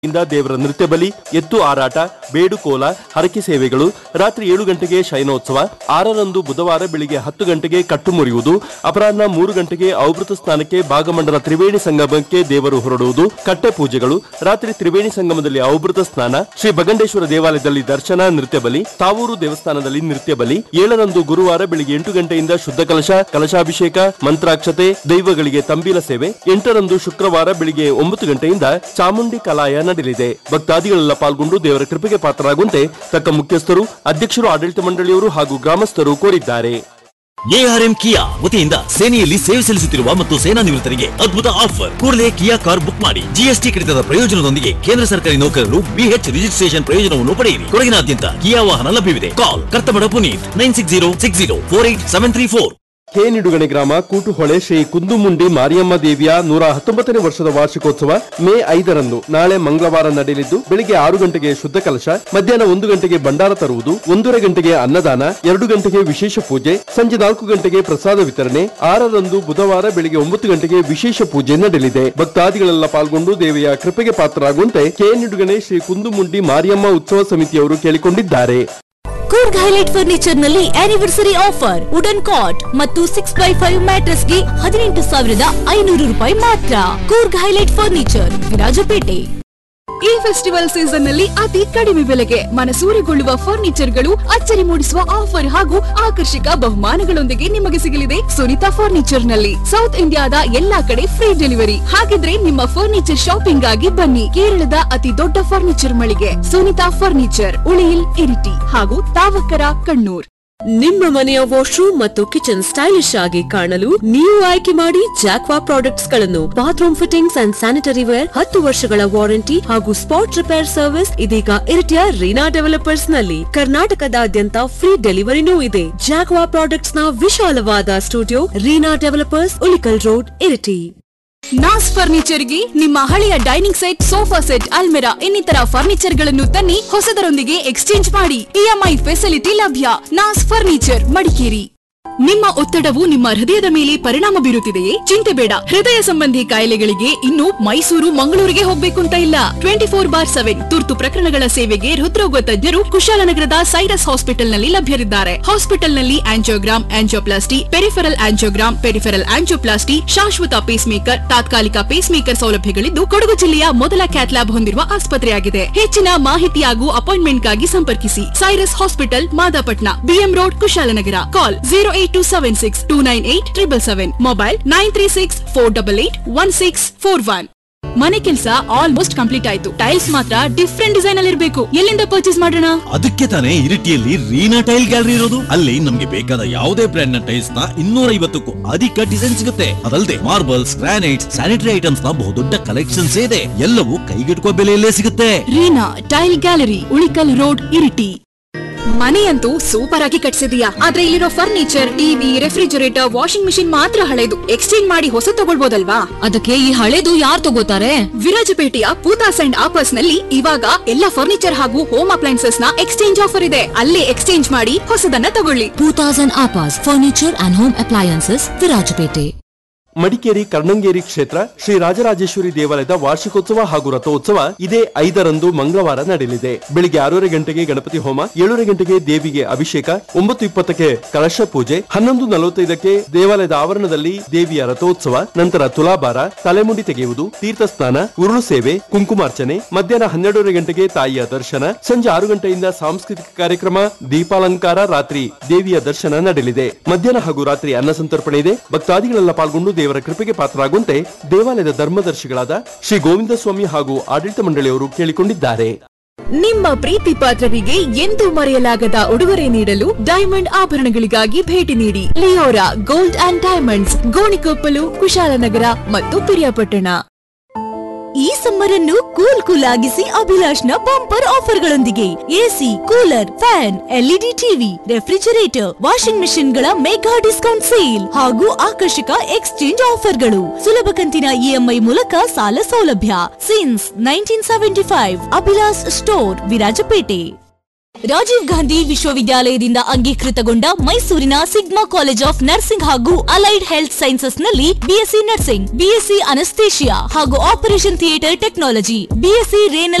ಇಂದ ದೇವರ ನೃತ್ಯ ಬಲಿ, ಎತ್ತು ಆರಾಟ, ಬೇಡುಕೋಲ, ಹರಕೆ ಸೇವೆಗಳು, ರಾತ್ರಿ 7 ಗಂಟೆಗೆ ಶಯನೋತ್ಸವ, 6ರಂದು ಬುಧವಾರ ಬೆಳಿಗ್ಗೆ 10 ಗಂಟೆಗೆ ಕಟ್ಟು ಮುರಿಯುವುದು, ಅಪರಾಹ್ನ 3 ಗಂಟೆಗೆ ಔಭೃತ ಸ್ನಾನಕ್ಕೆ ಭಾಗಮಂಡಲ ತ್ರಿವೇಣಿ ಸಂಗಮಕ್ಕೆ ದೇವರು ಹೊರಡುವುದು, ಕಟ್ಟೆ ಪೂಜೆಗಳು, ರಾತ್ರಿ ತ್ರಿವೇಣಿ ಸಂಗಮದಲ್ಲಿ ಔಭೃತ ಸ್ನಾನ, ಶ್ರೀ ಬಗಂಡೇಶ್ವರ ದೇವಾಲಯದಲ್ಲಿ ದರ್ಶನ ನೃತ್ಯ ಬಲಿ, ತಾವೂರು ದೇವಸ್ಥಾನದಲ್ಲಿ ನೃತ್ಯ ಬಲಿ, 7ರಂದು ಗುರುವಾರ ಬೆಳಿಗ್ಗೆ 8 ಗಂಟೆಯಿಂದ ಶುದ್ಧ ಕಲಶ, ಕಲಶಾಭಿಷೇಕ, ಮಂತ್ರಾಕ್ಷತೆ, ದೈವಗಳಿಗೆ ತಂಬಿಲ ಸೇವೆ, 8ರಂದು ಶುಕ್ರವಾರ ಬೆಳಿಗ್ಗೆ 9 ಗಂಟೆಯಿಂದ ಚಾಮುಂಡಿ ಕಲಾಯ ನಡೆಯಲಿದೆ. ಭಕ್ತಾದಿಗಳೆಲ್ಲ ಪಾಲ್ಗೊಂಡು ದೇವರ ಕೃಪೆಗೆ ಪಾತ್ರರಾಗುವಂತೆ ತಕ್ಕ ಮುಖ್ಯಸ್ಥರು, ಅಧ್ಯಕ್ಷರು, ಆಡಳಿತ ಮಂಡಳಿಯವರು ಹಾಗೂ ಗ್ರಾಮಸ್ಥರು ಕೋರಿದ್ದಾರೆ. ಎಆರ್ಎಂ ಕಿಯಾ ವತಿಯಿಂದ ಸೇನೆಯಲ್ಲಿ ಸೇವೆ ಸಲ್ಲಿಸುತ್ತಿರುವ ಮತ್ತು ಸೇನಾ ನಿವೃತ್ತರಿಗೆ ಅದ್ಭುತ ಆಫರ್. ಕೂಡಲೇ ಕಿಯಾ ಕಾರ್ ಬುಕ್ ಮಾಡಿ. ಜಿಎಸ್ಟಿ ಕಡಿತದ ಪ್ರಯೋಜನದೊಂದಿಗೆ ಕೇಂದ್ರ ಸರ್ಕಾರಿ ನೌಕರರು ಬಿಎಚ್ ರಿಜಿಸ್ಟ್ರೇಷನ್ ಪ್ರಯೋಜನವನ್ನು ಪಡೆಯಿರಿ. ಕೊಡಗಿನಾದ್ಯಂತ ಕಿಯಾ ವಾಹನ ಲಭ್ಯವಿದೆ. ಕಾಲ್ ಕರ್ತಮಡ ಪುನೀತ್ 9606048734. ಕೆ ನಿಡುಗಣೆ ಗ್ರಾಮ ಕೂಟುಹೊಳೆ ಶ್ರೀ ಕುಂದುಮುಂಡಿ ಮಾರಿಯಮ್ಮ ದೇವಿಯ 119ನೇ ವರ್ಷದ ವಾರ್ಷಿಕೋತ್ಸವ ಮೇ 5ರಂದು ನಾಳೆ ಮಂಗಳವಾರ ನಡೆಯಲಿದ್ದು, ಬೆಳಿಗ್ಗೆ 6 ಗಂಟೆಗೆ ಶುದ್ಧ ಕಲಶ, ಮಧ್ಯಾಹ್ನ 1 ಗಂಟೆಗೆ ಭಂಡಾರ ತರುವುದು, 1:30 ಗಂಟೆಗೆ ಅನ್ನದಾನ, 2 ಗಂಟೆಗೆ ವಿಶೇಷ ಪೂಜೆ, ಸಂಜೆ 4 ಗಂಟೆಗೆ ಪ್ರಸಾದ ವಿತರಣೆ. 6ರಂದು ಬುಧವಾರ ಬೆಳಿಗ್ಗೆ 9 ಗಂಟೆಗೆ ವಿಶೇಷ ಪೂಜೆ ನಡೆಯಲಿದೆ. ಭಕ್ತಾದಿಗಳೆಲ್ಲ ಪಾಲ್ಗೊಂಡು ದೇವಿಯ ಕೃಪೆಗೆ ಪಾತ್ರರಾಗುವಂತೆ ಕೆ ನಿಡುಗಣೆ ಶ್ರೀ ಕುಂದುಮುಂಡಿ ಮಾರಿಯಮ್ಮ ಉತ್ಸವ ಸಮಿತಿಯವರು ಕೇಳಿಕೊಂಡಿದ್ದಾರೆ. ಕೂರ್ಗ್ ಹೈಲೈಟ್ ಫರ್ನಿಚರ್ ನಲ್ಲಿ ಆನಿವರ್ಸರಿ ಆಫರ್. ವುಡನ್ ಕಾಟ್ ಮತ್ತು 6x5 ಮ್ಯಾಟ್ರೆಸ್ ಗೆ 18,500 ರೂಪಾಯಿ ಮಾತ್ರ. Coorg highlight furniture, Virajpet. ಈ ಫೆಸ್ಟಿವಲ್ ಸೀಸನ್ ನಲ್ಲಿ ಅತಿ ಕಡಿಮೆ ಬೆಲೆಗೆ ಮನಸೂರೆಗೊಳ್ಳುವ ಫರ್ನಿಚರ್ ಗಳು, ಅಚ್ಚರಿ ಮೂಡಿಸುವ ಆಫರ್ ಹಾಗೂ ಆಕರ್ಷಕ ಬಹುಮಾನಗಳೊಂದಿಗೆ ನಿಮಗೆ ಸಿಗಲಿದೆ ಸುನಿತಾ ಫರ್ನಿಚರ್ ನಲ್ಲಿ. ಸೌತ್ ಇಂಡಿಯಾದ ಎಲ್ಲಾ ಕಡೆ ಫ್ರೀ ಡೆಲಿವರಿ. ಹಾಗಿದ್ರೆ ನಿಮ್ಮ ಫರ್ನಿಚರ್ ಶಾಪಿಂಗ್ ಆಗಿ ಬನ್ನಿ. ಕೇರಳದ ಅತಿ ದೊಡ್ಡ ಫರ್ನಿಚರ್ ಮಳಿಗೆ ಸುನಿತಾ ಫರ್ನಿಚರ್, ಉಳಿಯಿಲ್, ಇರಿಟಿ ಹಾಗೂ ತಾವಕರ, ಕಣ್ಣೂರ್. ನಿಮ್ಮ ಮನೆಯ ವಾಶ್ರೂಮ್ ಮತ್ತು ಕಿಚನ್ ಸ್ಟೈಲಿಶ್ ಆಗಿ ಕಾಣಲು ನೀವು ಆಯ್ಕೆ ಮಾಡಿ ಜಾಕ್ವಾ ಪ್ರಾಡಕ್ಟ್ಸ್ ಗಳನ್ನು. Bathroom fittings and sanitary wear, 10 ವರ್ಷಗಳ ವಾರಂಟಿ ಹಾಗೂ ಸ್ಪಾಟ್ ರಿಪೇರ್ ಸರ್ವಿಸ್ ಇದೀಗ ಇರಿಟಿಯ ರೀನಾ ಡೆವಲಪರ್ಸ್ ನಲ್ಲಿ. ಕರ್ನಾಟಕದಾದ್ಯಂತ ಫ್ರೀ ಡೆಲಿವರಿನೂ ಇದೆ. ಜಾಕ್ವಾ ಪ್ರಾಡಕ್ಟ್ಸ್ ನ ವಿಶಾಲವಾದ studio, Reena developers, Ulikkal road, Iritty. ನಾಸ್ furniture ಗೆ ನಿಮ್ಮ ಹಳೆಯ dining set, sofa set, almirah ಇನ್ನಿತರ ಫರ್ನಿಚರ್ ಗಳನ್ನು ತನ್ನಿ, ಹೊಸದರೊಂದಿಗೆ ಎಕ್ಸ್ಚೇಂಜ್ ಮಾಡಿ. ಇಎಂಐ ಫೆಸಿಲಿಟಿ ಲಭ್ಯ. ನಾಸ್ ಫರ್ನಿಚರ್, ಮಡಿಕೇರಿ. ನಿಮ್ಮ ಒತ್ತಡವು ನಿಮ್ಮ ಹೃದಯದ ಮೇಲೆ ಪರಿಣಾಮ ಬೀರುತ್ತಿದೆಯೇ? ಚಿಂತೆ ಬೇಡ. ಹೃದಯ ಸಂಬಂಧಿ ಕಾಯಿಲೆಗಳಿಗೆ ಇನ್ನು ಮೈಸೂರು, ಮಂಗಳೂರಿಗೆ ಹೋಗ್ಬೇಕು ಅಂತ ಇಲ್ಲ. 24/7 ತುರ್ತು ಪ್ರಕರಣಗಳ ಸೇವೆಗೆ ಹೃದ್ರೋಗ ತಜ್ಞರು ಕುಶಾಲನಗರದ ಸೈರಸ್ ಹಾಸ್ಪಿಟಲ್ ನಲ್ಲಿ ಲಭ್ಯರಿದ್ದಾರೆ. ಹಾಸ್ಪಿಟಲ್ ನಲ್ಲಿ angiogram, angioplasty, peripheral angiogram, peripheral angioplasty, ಶಾಶ್ವತ ಪೇಸ್ ಮೇಕರ್, ತಾತ್ಕಾಲಿಕ ಪೇಸ್ ಮೇಕರ್ ಸೌಲಭ್ಯಗಳಿದ್ದು, ಕೊಡಗು ಜಿಲ್ಲೆಯ ಮೊದಲ ಕ್ಯಾತ್ ಲ್ಯಾಬ್ ಹೊಂದಿರುವ ಆಸ್ಪತ್ರೆಯಾಗಿದೆ. ಹೆಚ್ಚಿನ ಮಾಹಿತಿ ಹಾಗೂ ಅಪಾಯಿಂಟ್ಮೆಂಟ್ಗಾಗಿ ಸಂಪರ್ಕಿಸಿ. Cyrus hospital, Madapatna, BM road, Kushalnagar. ಕಾಲ್ 08276298777. ಮೊಬೈಲ್ 9364881641. ಮನೆ ಕೆಲಸ ಆಲ್ಮೋಸ್ಟ್ ಕಂಪ್ಲೀಟ್ ಆಯ್ತು. ಟೈಲ್ಸ್ ಮಾತ್ರ ಡಿಫ್ರೆಂಟ್ ಡಿಸೈನ್ ಅಲ್ಲಿ ಇರಬೇಕು. ಎಲ್ಲಿಂದ ಪರ್ಚೇಸ್ ಮಾಡೋಣ? ಅದಕ್ಕೆ ತಾನೇ ಇರಿಟಿಯಲ್ಲಿ ರೀನಾ ಟೈಲ್ ಗ್ಯಾಲರಿ ಇರೋದು. ಅಲ್ಲಿ ನಮ್ಗೆ ಬೇಕಾದ ಯಾವುದೇ ಬ್ರ್ಯಾಂಡ್ ನ ಟೈಲ್ಸ್ ನ 250ಕ್ಕೂ ಅಧಿಕ ಡಿಸೈನ್ ಸಿಗುತ್ತೆ. ಅದಲ್ಲದೆ ಮಾರ್ಬಲ್ಸ್, ಗ್ರಾನೈಟ್ಸ್, ಸ್ಯಾನಿಟರಿ ಐಟಮ್ಸ್ ನ ಬಹುದೊಡ್ಡ ಕಲೆಕ್ಷನ್ಸ್ ಇದೆ. ಎಲ್ಲವೂ ಕೈಗೆಟುಕುವ ಬೆಲೆಯಲ್ಲೇ ಸಿಗುತ್ತೆ. Reena tail gallery, Ulikkal road, Iritty. ಮನೆಯಂತೂ super ಆಗಿ ಕಟ್ಸಿದೀಯಾ, ಆದ್ರೆ ಇಲ್ಲಿರೋ furniture, TV, refrigerator, washing machine ಮಾತ್ರ ಹಳೆದು. ಎಕ್ಸ್ಚೇಂಜ್ ಮಾಡಿ ಹೊಸ ತಗೊಳ್ಬೋದಲ್ವಾ? ಅದಕ್ಕೆ ಈ ಹಳೆದು ಯಾರು ತಗೋತಾರೆ? ವಿರಾಜಪೇಟೆಯ ಪೂತಾಸ್ ಅಂಡ್ ಆಪರ್ಸ್ ನಲ್ಲಿ ಇವಾಗ ಎಲ್ಲ ಫರ್ನಿಚರ್ ಹಾಗೂ ಹೋಮ್ ಅಪ್ಲೈನ್ಸಸ್ ನ ಎಕ್ಸ್ಚೇಂಜ್ ಆಫರ್ ಇದೆ. ಅಲ್ಲೇ ಎಕ್ಸ್ಚೇಂಜ್ ಮಾಡಿ ಹೊಸದನ್ನ ತಗೊಳ್ಳಿ. Poothas and ಆಪರ್ಸ್ furniture and home appliances, Virajpet. Madikeri Karnangeri ಕ್ಷೇತ್ರ ಶ್ರೀ ರಾಜರಾಜೇಶ್ವರಿ ದೇವಾಲಯದ ವಾರ್ಷಿಕೋತ್ಸವ ಹಾಗೂ ರಥೋತ್ಸವ ಇದೇ 5ರಂದು ಮಂಗಳವಾರ ನಡೆಯಲಿದೆ. ಬೆಳಿಗ್ಗೆ 6:30 ಗಂಟೆಗೆ ಗಣಪತಿ ಹೋಮ, 7:30 ಗಂಟೆಗೆ ದೇವಿಗೆ ಅಭಿಷೇಕ, 9:20ಕ್ಕೆ ಕಲಶ ಪೂಜೆ, 11:45ಕ್ಕೆ ದೇವಾಲಯದ ಆವರಣದಲ್ಲಿ ದೇವಿಯ ರಥೋತ್ಸವ, ನಂತರ ತುಲಾಭಾರ, ತಲೆಮುಂಡಿ ತೆಗೆಯುವುದು, ತೀರ್ಥ ಸ್ನಾನ, ಉರುಳು ಸೇವೆ, ಕುಂಕುಮಾರ್ಚನೆ, ಮಧ್ಯಾಹ್ನ 12:30 ಗಂಟೆಗೆ ತಾಯಿಯ ದರ್ಶನ, ಸಂಜೆ 6 ಗಂಟೆಯಿಂದ ಸಾಂಸ್ಕೃತಿಕ ಕಾರ್ಯಕ್ರಮ, ದೀಪಾಲಂಕಾರ, ರಾತ್ರಿ ದೇವಿಯ ದರ್ಶನ ನಡೆಯಲಿದೆ. ಮಧ್ಯಾಹ್ನ ಹಾಗೂ ರಾತ್ರಿ ಅನ್ನ ಸಂತರ್ಪಣೆ ಇದೆ. ಭಕ್ತಾದಿಗಳೆಲ್ಲ ಪಾಲ್ಗೊಂಡು ದೇವರ ಕೃಪೆಗೆ ಪಾತ್ರರಾಗುವಂತೆ ದೇವಾಲಯದ ಧರ್ಮದರ್ಶಿಗಳಾದ ಶ್ರೀ ಗೋವಿಂದ ಸ್ವಾಮಿ ಹಾಗೂ ಆಡಳಿತ ಮಂಡಳಿಯವರು ಕೇಳಿಕೊಂಡಿದ್ದಾರೆ. ನಿಮ್ಮ ಪ್ರೀತಿ ಪಾತ್ರರಿಗೆ ಎಂದೂ ಮರೆಯಲಾಗದ ಉಡುಗೊರೆ ನೀಡಲು ಡೈಮಂಡ್ ಆಭರಣಗಳಿಗಾಗಿ ಭೇಟಿ ನೀಡಿ. Leora gold and diamonds, Gonikoppal, Kushalnagar ಮತ್ತು ಪಿರಿಯಾಪಟ್ಟಣ. ಈ ಸಮ್ಮರ್ ಅನ್ನು cool ಆಗಿಸಿ ಅಭಿಲಾಷ್ನ bumper ಆಫರ್ಗಳೊಂದಿಗೆ AC, cooler, fan, LED TV, refrigerator, washing machine ಗಳ ಮೆಗಾ ಡಿಸ್ಕೌಂಟ್ ಸೇಲ್ ಹಾಗೂ ಆಕರ್ಷಕ ಎಕ್ಸ್ಚೇಂಜ್ ಆಫರ್ಗಳು. ಸುಲಭ ಕಂತಿನ ಇಎಂಐ ಮೂಲಕ ಸಾಲ ಸೌಲಭ್ಯ. Since 1975 Abhilash store, Virajpet. ರಾಜೀವ್ ಗಾಂಧಿ ವಿಶ್ವವಿದ್ಯಾಲಯದಿಂದ ಅಂಗೀಕೃತಗೊಂಡ ಮೈಸೂರಿನ ಸಿಗ್ಮಾ ಕಾಲೇಜ್ ಆಫ್ ನರ್ಸಿಂಗ್ ಹಾಗೂ ಅಲೈಡ್ ಹೆಲ್ತ್ ಸೈನ್ಸಸ್ ನಲ್ಲಿ ಬಿಎಸ್ಸಿ ನರ್ಸಿಂಗ್, ಬಿಎಸ್ಸಿ ಅನಸ್ತೇಷಿಯಾ ಹಾಗೂ operation theatre technology, BSc renal